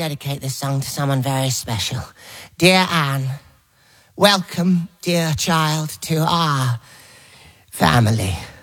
dedicate this song to someone very special. Dear Anne, welcome, dear child, to our family.